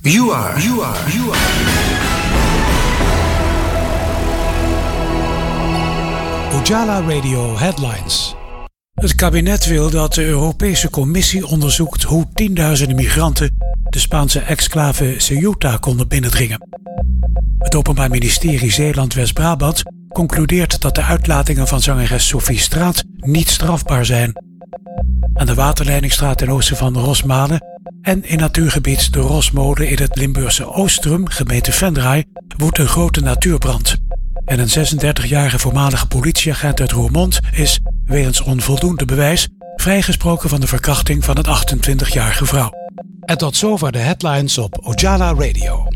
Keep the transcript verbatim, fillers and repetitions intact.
You are, you are, you are. Ojala Radio Headlines. Het kabinet wil dat de Europese Commissie onderzoekt hoe tienduizenden migranten de Spaanse exclave Ceuta konden binnendringen. Het Openbaar Ministerie Zeeland-West-Brabant concludeert dat de uitlatingen van zangeres Sophie Straat niet strafbaar zijn. Aan de waterleidingstraat ten oosten van Rosmalen en in natuurgebied de Rosmode in het Limburgse Oostrum, gemeente Venray, woedt een grote natuurbrand. En een zesendertigjarige voormalige politieagent uit Roermond is, wegens onvoldoende bewijs, vrijgesproken van de verkrachting van een achtentwintigjarige vrouw. En tot zover de headlines op Ojala Radio.